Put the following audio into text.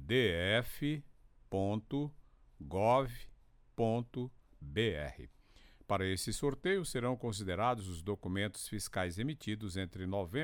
Para esse sorteio serão considerados os documentos fiscais emitidos entre novembro